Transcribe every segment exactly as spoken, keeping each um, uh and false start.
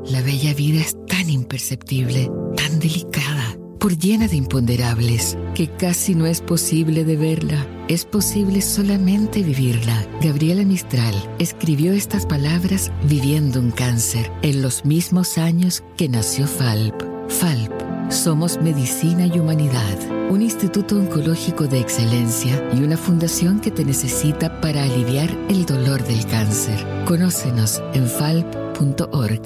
La bella vida es tan imperceptible, tan delicada, por llena de imponderables, que casi no es posible de verla. Es posible solamente vivirla. Gabriela Mistral escribió estas palabras viviendo un cáncer en los mismos años que nació F A L P. F A L P. Somos Medicina y Humanidad, un instituto oncológico de excelencia y una fundación que te necesita para aliviar el dolor del cáncer. Conócenos en falp punto org.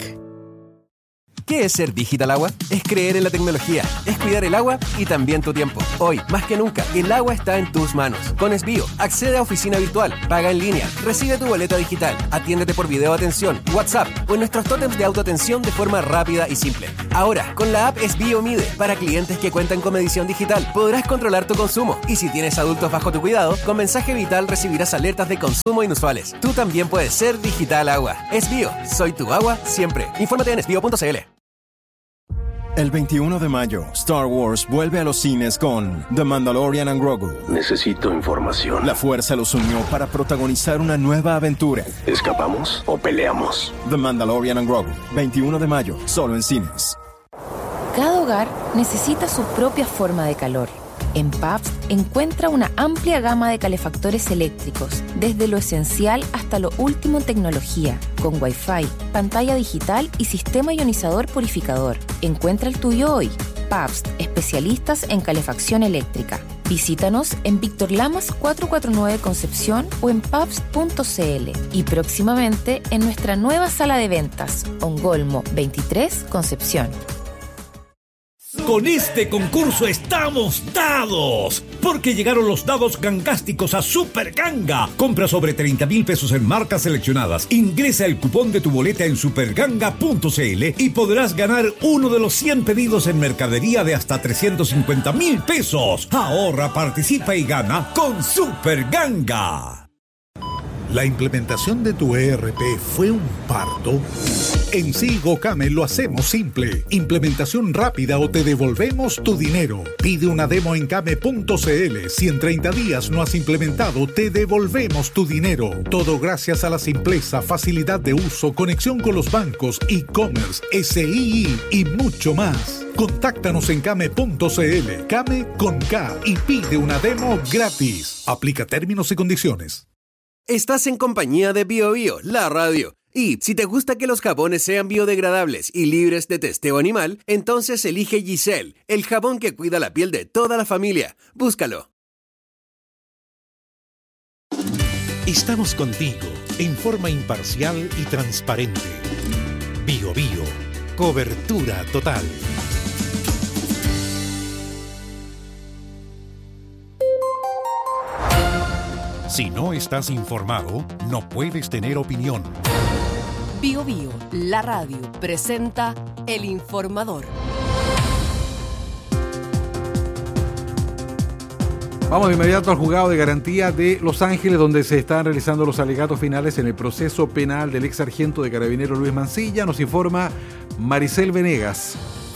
¿Qué es ser Digital Agua? Es creer en la tecnología, es cuidar el agua y también tu tiempo. Hoy, más que nunca, el agua está en tus manos. Con Esbio, accede a oficina virtual, paga en línea, recibe tu boleta digital, atiéndete por video atención, WhatsApp o en nuestros tótems de autoatención de forma rápida y simple. Ahora, con la app Esbio Mide, para clientes que cuentan con medición digital, podrás controlar tu consumo. Y si tienes adultos bajo tu cuidado, con mensaje vital recibirás alertas de consumo inusuales. Tú también puedes ser Digital Agua. Esbio, soy tu agua siempre. Infórmate en esbio punto c l. El veintiuno de mayo, Star Wars vuelve a los cines con The Mandalorian and Grogu. Necesito información. La Fuerza los unió para protagonizar una nueva aventura. ¿Escapamos o peleamos? The Mandalorian and Grogu, veintiuno de mayo, solo en cines. Cada hogar necesita su propia forma de calor. En Pabst encuentra una amplia gama de calefactores eléctricos, desde lo esencial hasta lo último en tecnología, con Wi-Fi, pantalla digital y sistema ionizador purificador. Encuentra el tuyo hoy. Pabst, especialistas en calefacción eléctrica. Visítanos en Víctor Lamas cuatrocientos cuarenta y nueve Concepción o en pabst punto c l y próximamente en nuestra nueva sala de ventas, Ongolmo veintitrés Concepción. Con este concurso estamos dados, porque llegaron los dados gangásticos a Super Ganga. Compra sobre treinta mil pesos en marcas seleccionadas. Ingresa el cupón de tu boleta en superganga punto c l y podrás ganar uno de los cien pedidos en mercadería de hasta trescientos cincuenta mil pesos. Ahorra, participa y gana con Super Ganga. ¿La implementación de tu E R P fue un parto? En Sigo Came lo hacemos simple. Implementación rápida o te devolvemos tu dinero. Pide una demo en came punto c l. Si en treinta días no has implementado, te devolvemos tu dinero. Todo gracias a la simpleza, facilidad de uso, conexión con los bancos, e-commerce, S I I y mucho más. Contáctanos en came punto c l. Came con K y pide una demo gratis. Aplica términos y condiciones. Estás en compañía de Bio Bio, la radio. Y si te gusta que los jabones sean biodegradables y libres de testeo animal, entonces elige Giselle, el jabón que cuida la piel de toda la familia. Búscalo. Estamos contigo en forma imparcial y transparente. Bio Bio, cobertura total. Si no estás informado, no puedes tener opinión. Bio Bio, la radio, presenta El Informador. Vamos de inmediato al juzgado de garantía de Los Ángeles, donde se están realizando los alegatos finales en el proceso penal del ex sargento de Carabineros Luis Mancilla. Nos informa Maricel Venegas.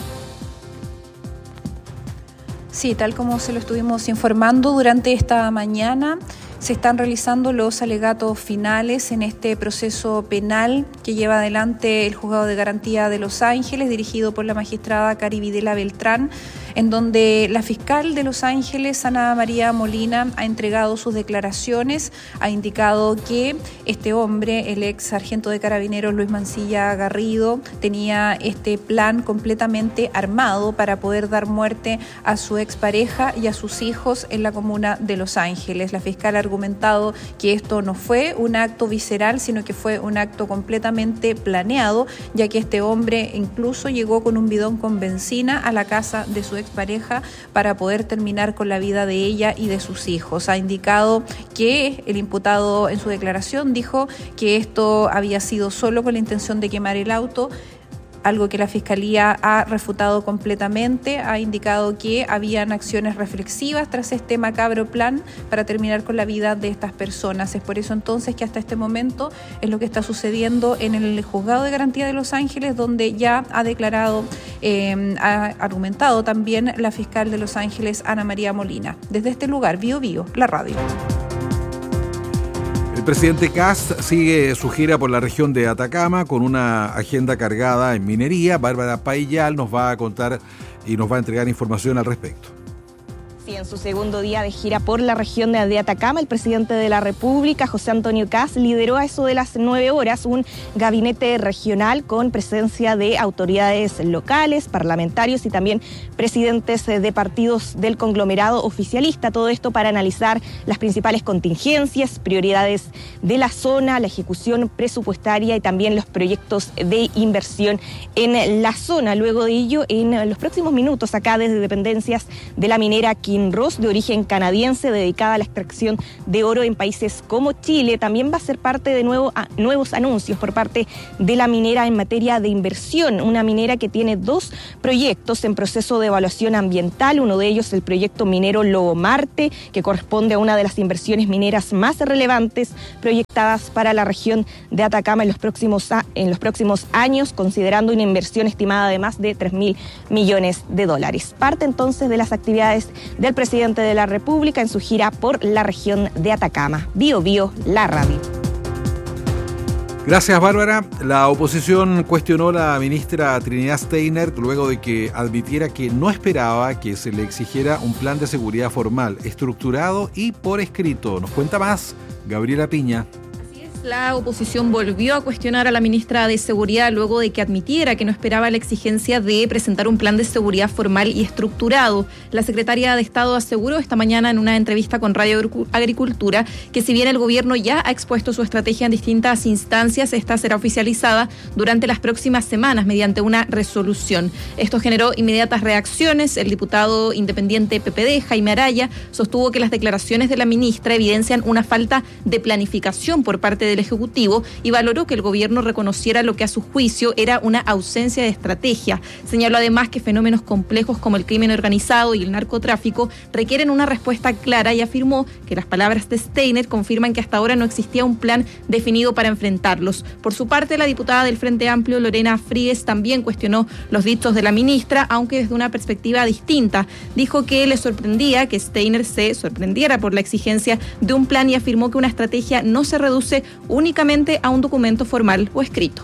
Sí, tal como se lo estuvimos informando durante esta mañana, se están realizando los alegatos finales en este proceso penal que lleva adelante el Juzgado de Garantía de Los Ángeles, dirigido por la magistrada Cari Videla Beltrán, en donde la fiscal de Los Ángeles, Ana María Molina, ha entregado sus declaraciones, ha indicado que este hombre, el ex sargento de Carabineros Luis Mancilla Garrido, tenía este plan completamente armado para poder dar muerte a su expareja y a sus hijos en la comuna de Los Ángeles. La fiscal ha argumentado que esto no fue un acto visceral, sino que fue un acto completamente planeado, ya que este hombre incluso llegó con un bidón con benzina a la casa de su expareja para poder terminar con la vida de ella y de sus hijos. Ha indicado que el imputado en su declaración dijo que esto había sido solo con la intención de quemar el auto, algo que la Fiscalía ha refutado completamente. Ha indicado que habían acciones reflexivas tras este macabro plan para terminar con la vida de estas personas. Es por eso entonces que hasta este momento es lo que está sucediendo en el Juzgado de Garantía de Los Ángeles, donde ya ha declarado, eh, ha argumentado también la fiscal de Los Ángeles, Ana María Molina. Desde este lugar, Bio Bio, la radio. presidente Kast sigue su gira por la región de Atacama con una agenda cargada en minería. Bárbara Paillal nos va a contar y nos va a entregar información al respecto. Sí, en su segundo día de gira por la región de Atacama, el presidente de la República, José Antonio Kast, lideró a eso de las nueve horas un gabinete regional con presencia de autoridades locales, parlamentarios y también presidentes de partidos del conglomerado oficialista. Todo esto para analizar las principales contingencias, prioridades de la zona, la ejecución presupuestaria y también los proyectos de inversión en la zona. Luego de ello, en los próximos minutos, acá desde dependencias de la minera Kinross, de origen canadiense, dedicada a la extracción de oro en países como Chile, también va a ser parte de nuevo, a, nuevos anuncios por parte de la minera en materia de inversión. Una minera que tiene dos proyectos en proceso de evaluación ambiental, uno de ellos el proyecto minero Lobo Marte, que corresponde a una de las inversiones mineras más relevantes proyectadas para la región de Atacama en los próximos, en los próximos años, considerando una inversión estimada de más de tres mil millones de dólares. Parte entonces de las actividades del presidente de la República en su gira por la región de Atacama. Bio Bio, la radio. Gracias, Bárbara. La oposición cuestionó a la ministra Trinidad Steiner luego de que admitiera que no esperaba que se le exigiera un plan de seguridad formal, estructurado y por escrito. Nos cuenta más Gabriela Piña. La oposición volvió a cuestionar a la ministra de Seguridad luego de que admitiera que no esperaba la exigencia de presentar un plan de seguridad formal y estructurado. La secretaria de Estado aseguró esta mañana en una entrevista con Radio Agricultura que si bien el gobierno ya ha expuesto su estrategia en distintas instancias, esta será oficializada durante las próximas semanas mediante una resolución. Esto generó inmediatas reacciones. El diputado independiente P P D, Jaime Araya, sostuvo que las declaraciones de la ministra evidencian una falta de planificación por parte de del Ejecutivo y valoró que el gobierno reconociera lo que a su juicio era una ausencia de estrategia. Señaló además que fenómenos complejos como el crimen organizado y el narcotráfico requieren una respuesta clara y afirmó que las palabras de Steiner confirman que hasta ahora no existía un plan definido para enfrentarlos. Por su parte, la diputada del Frente Amplio, Lorena Fríes, también cuestionó los dichos de la ministra, aunque desde una perspectiva distinta. Dijo que le sorprendía que Steiner se sorprendiera por la exigencia de un plan y afirmó que una estrategia no se reduce únicamente a un documento formal o escrito.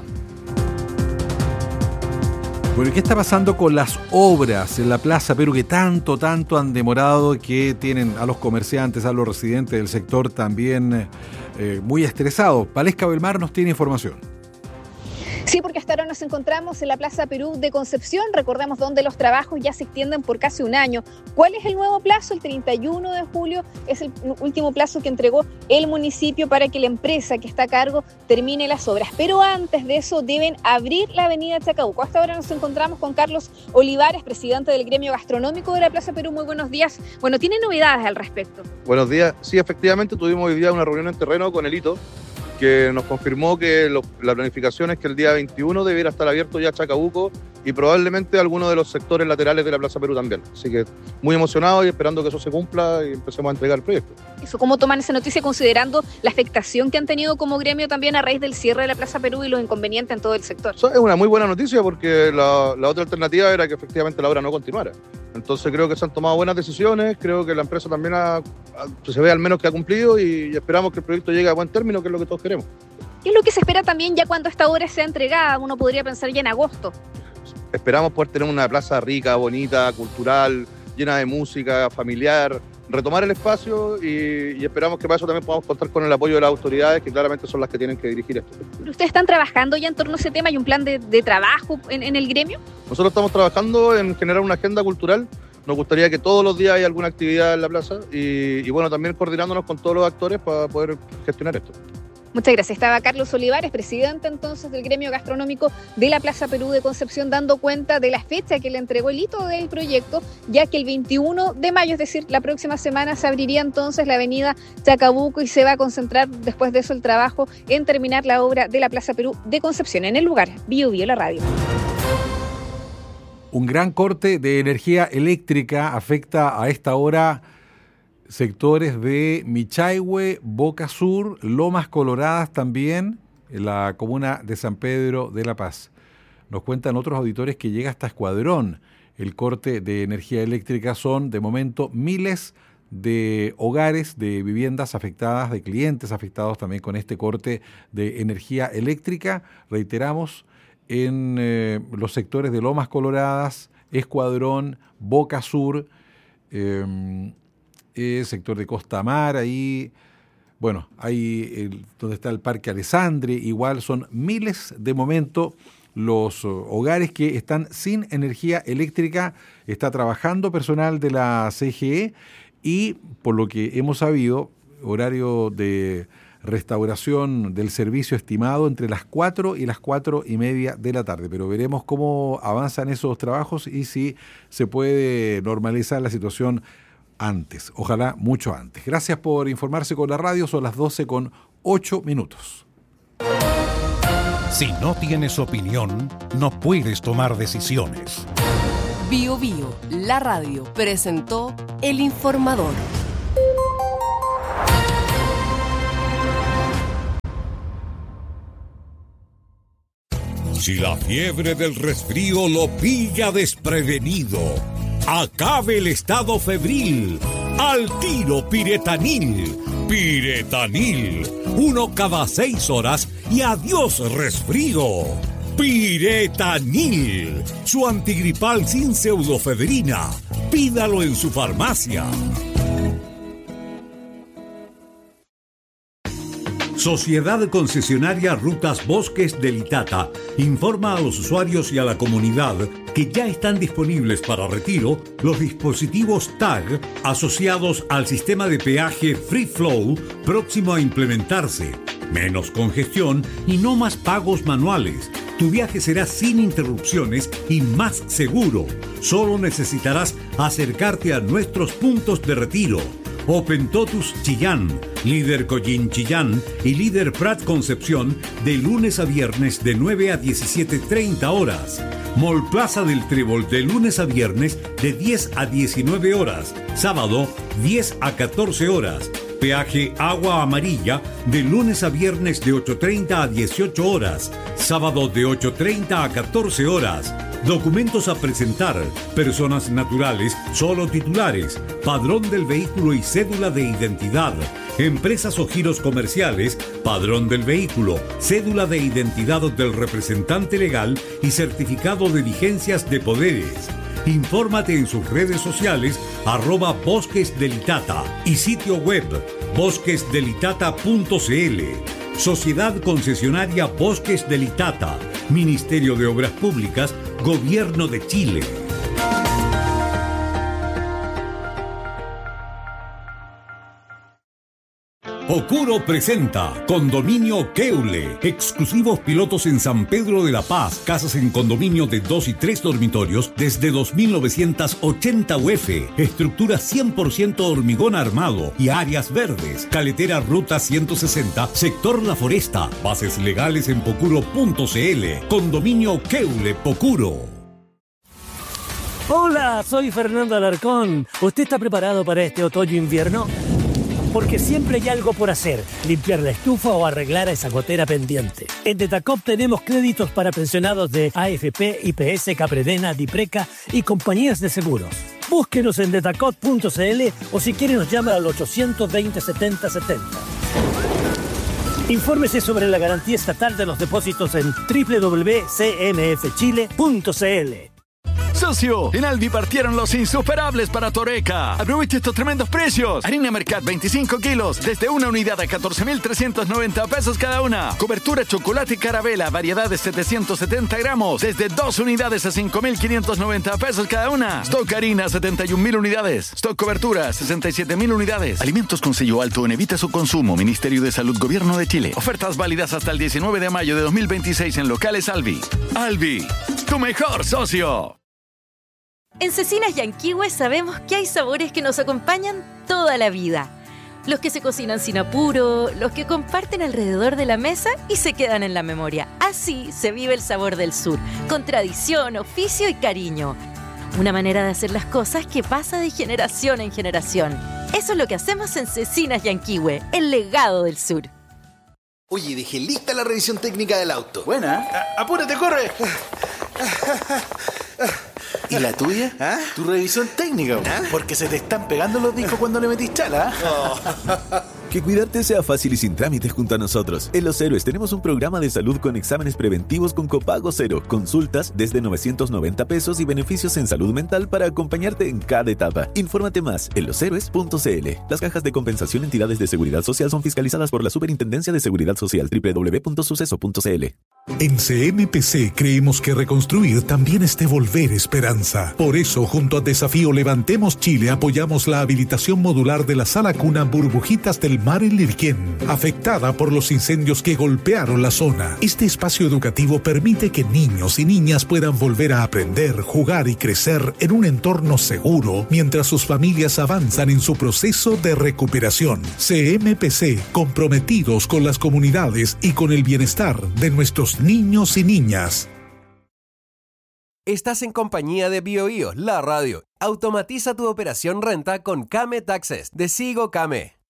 Bueno, ¿y qué está pasando con las obras en la Plaza Perú que tanto, tanto han demorado, que tienen a los comerciantes, a los residentes del sector también eh, muy estresados? Valesca Belmar nos tiene información. Sí, porque hasta ahora nos encontramos en la Plaza Perú de Concepción, recordemos donde los trabajos ya se extienden por casi un año. ¿Cuál es el nuevo plazo? El treinta y uno de julio es el último plazo que entregó el municipio para que la empresa que está a cargo termine las obras. Pero antes de eso deben abrir la avenida Chacabuco. Hasta ahora nos encontramos con Carlos Olivares, presidente del gremio gastronómico de la Plaza Perú. Muy buenos días. Bueno, ¿tiene novedades al respecto? Buenos días. Sí, efectivamente tuvimos hoy día una reunión en terreno con el Hito, que nos confirmó que lo, la planificación es que el día veintiuno debiera estar abierto ya Chacabuco y probablemente algunos de los sectores laterales de la Plaza Perú también. Así que muy emocionado y esperando que eso se cumpla y empecemos a entregar el proyecto. Eso, ¿cómo toman esa noticia considerando la afectación que han tenido como gremio también a raíz del cierre de la Plaza Perú y los inconvenientes en todo el sector? Eso es una muy buena noticia porque la, la otra alternativa era que efectivamente la obra no continuara. Entonces creo que se han tomado buenas decisiones, creo que la empresa también ha, ha, se ve al menos que ha cumplido y, y esperamos que el proyecto llegue a buen término, que es lo que todos queremos. ¿Qué es lo que se espera también ya cuando esta obra sea entregada? Uno podría pensar ya en agosto. Esperamos poder tener una plaza rica, bonita, cultural, llena de música, familiar, retomar el espacio y, y esperamos que para eso también podamos contar con el apoyo de las autoridades, que claramente son las que tienen que dirigir esto. ¿Ustedes están trabajando ya en torno a ese tema? ¿Hay un plan de, de trabajo en, en el gremio? Nosotros estamos trabajando en generar una agenda cultural. Nos gustaría que todos los días haya alguna actividad en la plaza y, y bueno, también coordinándonos con todos los actores para poder gestionar esto. Muchas gracias. Estaba Carlos Olivares, presidente entonces del gremio gastronómico de la Plaza Perú de Concepción, dando cuenta de la fecha que le entregó el hito del proyecto, ya que el veintiuno de mayo, es decir, la próxima semana, se abriría entonces la avenida Chacabuco y se va a concentrar después de eso el trabajo en terminar la obra de la Plaza Perú de Concepción. En el lugar, Bio Bio, la radio. Un gran corte de energía eléctrica afecta a esta hora sectores de Michaihue, Boca Sur, Lomas Coloradas también, en la comuna de San Pedro de La Paz. Nos cuentan otros auditores que llega hasta Escuadrón. El corte de energía eléctrica son, de momento, miles de hogares, de viviendas afectadas, de clientes afectados también con este corte de energía eléctrica. Reiteramos, en eh, los sectores de Lomas Coloradas, Escuadrón, Boca Sur, eh, el sector de Costa Mar, ahí, bueno, ahí el, donde está el Parque Alessandri, igual son miles de momento los hogares que están sin energía eléctrica. Está trabajando personal de la C G E y, por lo que hemos sabido, horario de restauración del servicio estimado entre las cuatro y las cuatro y media de la tarde. Pero veremos cómo avanzan esos trabajos y si se puede normalizar la situación antes. Ojalá mucho antes. Gracias por informarse con la radio. Son las doce con ocho minutos. Si no tienes opinión, no puedes tomar decisiones. Bio Bio, la radio, presentó El Informador. Si la fiebre del resfrío lo pilla desprevenido, acabe el estado febril. Al tiro Piretanil. Piretanil. Uno cada seis horas y adiós resfrío. Piretanil. Su antigripal sin pseudofedrina. Pídalo en su farmacia. Sociedad Concesionaria Rutas Bosques del Itata informa a los usuarios y a la comunidad que ya están disponibles para retiro los dispositivos TAG asociados al sistema de peaje Free Flow próximo a implementarse. Menos congestión y no más pagos manuales. Tu viaje será sin interrupciones y más seguro. Solo necesitarás acercarte a nuestros puntos de retiro. Open Totus Chillán, Líder Collín Chillán y Líder Prat Concepción de lunes a viernes de nueve a diecisiete treinta horas. Mall Plaza del Trébol de lunes a viernes de diez a diecinueve horas. Sábado diez a catorce horas. Peaje Agua Amarilla de lunes a viernes de ocho treinta a dieciocho horas. Sábado de ocho treinta a catorce horas. Documentos a presentar: personas naturales, solo titulares, padrón del vehículo y cédula de identidad. Empresas o giros comerciales, padrón del vehículo, cédula de identidad del representante legal y certificado de vigencias de poderes. Infórmate en sus redes sociales arroba Bosques del Itata y sitio web bosques del itata punto c l. Sociedad Concesionaria Bosques del Itata, Ministerio de Obras Públicas, Gobierno de Chile. Pocuro presenta Condominio Keule. Exclusivos pilotos en San Pedro de la Paz. Casas en condominio de dos y tres dormitorios desde dos mil novecientos ochenta U F. Estructura cien por ciento hormigón armado y áreas verdes. Caletera Ruta ciento sesenta, Sector La Foresta. Bases legales en pocuro punto c l. Condominio Keule Pocuro. Hola, soy Fernando Alarcón. ¿Usted está preparado para este otoño-invierno? Porque siempre hay algo por hacer, limpiar la estufa o arreglar a esa gotera pendiente. En Detacop tenemos créditos para pensionados de A F P, I P S, Capredena, Dipreca y compañías de seguros. Búsquenos en detacop punto c l o si quiere nos llama al ochocientos veinte setenta setenta. Infórmese sobre la garantía estatal de los depósitos en doble u doble u doble u punto c m f chile punto c l. Socio, en Albi partieron los insuperables para Toreca. Aprovecha estos tremendos precios. Harina Mercat veinticinco kilos, desde una unidad a catorce mil trescientos noventa pesos cada una. Cobertura chocolate Carabela, variedad de setecientos setenta gramos, desde dos unidades a cinco mil quinientos noventa pesos cada una. Stock harina, setenta y un mil unidades. Stock cobertura, sesenta y siete mil unidades. Alimentos con sello alto en Evita su consumo. Ministerio de Salud, Gobierno de Chile. Ofertas válidas hasta el diecinueve de mayo de dos mil veintiséis en locales Albi. Albi, tu mejor socio. En Cecinas Yanquihue sabemos que hay sabores que nos acompañan toda la vida. Los que se cocinan sin apuro, los que comparten alrededor de la mesa y se quedan en la memoria. Así se vive el sabor del sur, con tradición, oficio y cariño. Una manera de hacer las cosas que pasa de generación en generación. Eso es lo que hacemos en Cecinas Yanquihue, el legado del sur. Oye, dejé lista la revisión técnica del auto. Buena. A- ¡Apúrate, corre! ¿Y la tuya? ¿Ah? Tu revisión técnica, ¿ah? Porque se te están pegando los discos cuando le metís chala. Oh. Que cuidarte sea fácil y sin trámites junto a nosotros. En Los Héroes tenemos un programa de salud con exámenes preventivos con copago cero, consultas desde novecientos noventa pesos y beneficios en salud mental para acompañarte en cada etapa. Infórmate más en los héroes punto c l. Las cajas de compensación entidades de seguridad social son fiscalizadas por la Superintendencia de Seguridad Social doble u doble u doble u punto suceso punto c l. En C M P C creemos que reconstruir también es devolver esperanza. Por eso, junto a Desafío Levantemos Chile, apoyamos la habilitación modular de la sala cuna Burbujitas del Mar en Lirquén, afectada por los incendios que golpearon la zona. Este espacio educativo permite que niños y niñas puedan volver a aprender, jugar y crecer en un entorno seguro, mientras sus familias avanzan en su proceso de recuperación. C M P C, comprometidos con las comunidades y con el bienestar de nuestros niños y niñas. Estás en compañía de BioBio, la radio. Automatiza tu operación renta con Kame Taxes de Sigo Kame.